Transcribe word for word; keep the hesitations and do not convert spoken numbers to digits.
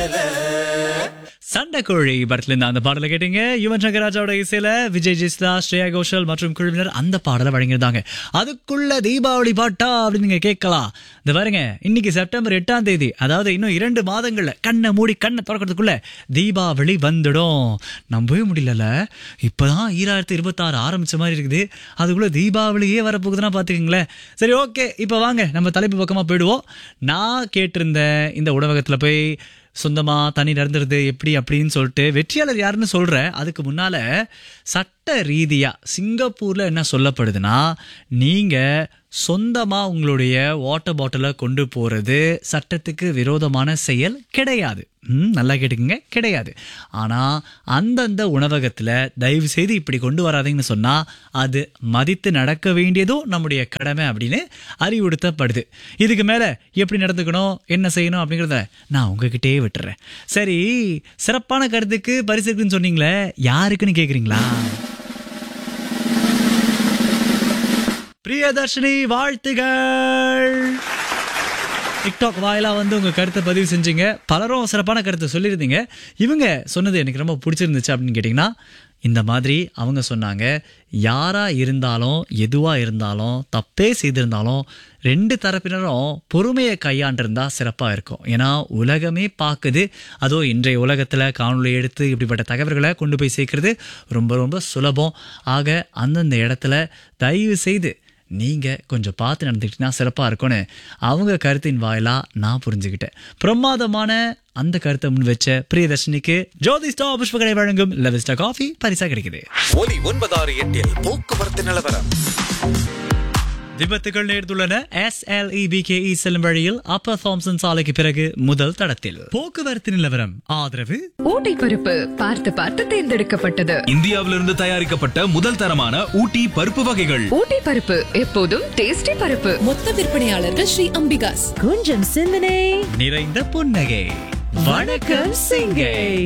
சண்டைக்கோழி படத்துல இருந்து அந்த பாடலை கேட்டீங்க. யுவன் சங்கர் ராஜாவோட இசையில விஜய் ஜெஸ்லா, ஸ்ரேயா கோஷல் மற்றும் குழுவினர் அந்த பாடலை வழங்கியிருந்தாங்க. அதுக்குள்ள தீபாவளி பாட்டா அப்படின்னு நீங்க கேட்கலாம். இந்த பாருங்க, இன்னைக்கு செப்டம்பர் எட்டாம் தேதி, அதாவது இன்னும் இரண்டு மாதங்கள்ல கண்ணை மூடி கண்ணை திறக்கிறதுக்குள்ள தீபாவளி வந்துடும். நம்பவே முடியல. இப்பதான் ஈராயிரத்தி இருபத்தி ஆறு ஆரம்பிச்ச மாதிரி இருக்குது, அதுக்குள்ள தீபாவளியே வரப்போகுதுன்னா பாத்துக்கீங்களேன். சரி, ஓகே, இப்ப வாங்க நம்ம தலைப்பு பக்கமா போயிடுவோம். நான் கேட்டிருந்தேன் இந்த உணவகத்துல போய் சொந்தமா தனி நடந்துருது எப்படி அப்படின்னு சொல்லிட்டு வெற்றியாளர் யாருன்னு சொல்றேன். அதுக்கு முன்னால சட்ட ரீதியா சிங்கப்பூர்ல என்ன சொல்லப்படுதுன்னா, நீங்க சொந்தமா உங்களுடைய வாட்டர் பாட்டிலை கொண்டு போறது சட்டத்துக்கு விரோதமான செயல் கிடையாது. ம் நல்லா கேட்டுக்குங்க, கிடையாது. ஆனா அந்தந்த உணவகத்துல தயவு செய்து இப்படி கொண்டு வராதீங்கன்னு சொன்னா அது மதித்து நடக்க வேண்டியதும் நம்முடைய கடமை அப்படின்னு அறிவுறுத்தப்படுது. இதுக்கு மேல எப்படி நடந்துக்கணும், என்ன செய்யணும் அப்படிங்கிறத நான் உங்ககிட்டயே விட்டுறேன். சரி, சிறப்பான கருத்துக்கு பரிசு இருக்குன்னு சொன்னீங்களே, யாருக்குன்னு கேக்குறீங்களா? பிரியதர்ஷினி, வாழ்த்துகள். டிக்டாக் வாயிலா வந்து உங்க கருத்தை பதிவு செஞ்சீங்க. பலரும் சிறப்பான கருத்தை சொல்லியிருந்தீங்க. இவங்க சொன்னது எனக்கு ரொம்ப பிடிச்சிருந்துச்சு அப்படின்னு கேட்டிங்கன்னா, இந்த மாதிரி அவங்க சொன்னாங்க, யாரா இருந்தாலும் எதுவா இருந்தாலும் தப்பே செய்திருந்தாலும் ரெண்டு தரப்பினரும் பொறுமையை கையாண்டிருந்தா சிறப்பாக இருக்கும். ஏன்னா உலகமே பார்க்குது. அதுவும் இன்றைய உலகத்தில் காணொலி எடுத்து இப்படிப்பட்ட தகவல்களை கொண்டு போய் சேர்க்கறது ரொம்ப ரொம்ப சுலபம். ஆக அந்தந்த இடத்துல தயவு செய்து நீங்க கொஞ்சம் பார்த்து நடந்துக்கிட்டீங்கன்னா சிறப்பா இருக்கும்னு அவங்க கருத்தின் வாயிலா நான் புரிஞ்சுக்கிட்டேன். பிரமாதமான அந்த கருத்தை முன் வச்ச பிரியதர்ஷினிக்கு ஜோதி ஸ்டார் புஷ்பகடை வழங்கும் லெவிஸ்டா காஃபி பரிசா கிடைக்குது. ஒலி ஒன்பதாறு எட்டில் போக்குவரத்து நிலவரம். விபத்துகள் நேர்ந்துள்ளன. S L E B K E செல்லும் வழியில் அப்பர் தாம்சன் சாலைக்கு பிறகு முதல் தடத்தில். போக்குவரத்து நிலவரம் ஆதரவு ஊட்டி பருப்பு பார்த்து பார்த்து தேர்ந்தெடுக்கப்பட்டது. இந்தியாவிலிருந்து தயாரிக்கப்பட்ட முதல் தரமான ஊட்டி பருப்பு வகைகள். ஊட்டி பருப்பு எப்போதும் டேஸ்டி பருப்பு. மொத்த விற்பனையாளர்கள் ஸ்ரீ அம்பிகாஸ். கொஞ்சம் சிந்தனை நிறைந்த புன்னகை. வணக்கம் சிங்கை.